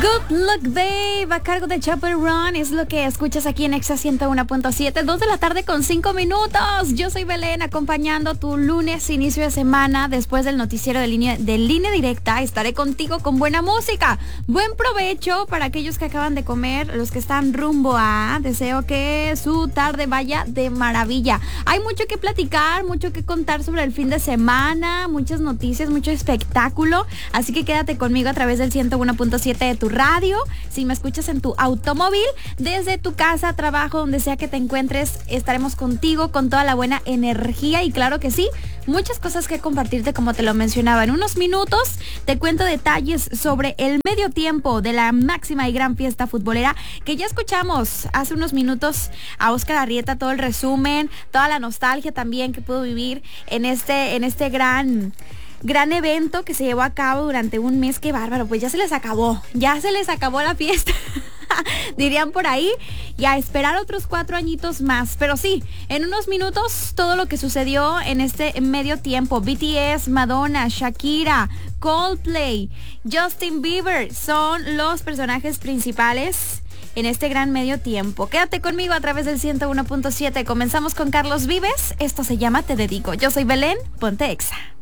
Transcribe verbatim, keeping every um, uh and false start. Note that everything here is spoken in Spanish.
Good Luck Babe, a cargo de Chopper Run, es lo que escuchas aquí en Exa ciento uno punto siete, dos de la tarde con cinco minutos. Yo soy Belén, acompañando tu lunes, inicio de semana. Después del noticiero de línea, de línea directa, estaré contigo con buena música. Buen provecho para aquellos que acaban de comer, los que están rumbo a. Deseo que su tarde vaya de maravilla. Hay mucho que platicar, mucho que contar sobre el fin de semana, muchas noticias, mucho espectáculo. Así que quédate conmigo a través del ciento uno punto siete de tu radio. Si me escuchas en tu automóvil, desde tu casa, trabajo, donde sea que te encuentres, estaremos contigo con toda la buena energía y claro que sí, muchas cosas que compartirte, como te lo mencionaba. En unos minutos te cuento detalles sobre el medio tiempo de la máxima y gran fiesta futbolera que ya escuchamos hace unos minutos a Óscar Arrieta, todo el resumen, toda la nostalgia también que pudo vivir en este, en este gran... gran evento que se llevó a cabo durante un mes. Qué bárbaro, pues ya se les acabó, ya se les acabó la fiesta. Dirían por ahí, y a esperar otros cuatro añitos más. Pero sí, en unos minutos todo lo que sucedió en este medio tiempo. B T S, Madonna, Shakira, Coldplay, Justin Bieber son los personajes principales en este gran medio tiempo. Quédate conmigo a través del ciento uno punto siete. Comenzamos con Carlos Vives. Esto se llama Te Dedico. Yo soy Belén, ponte Exa.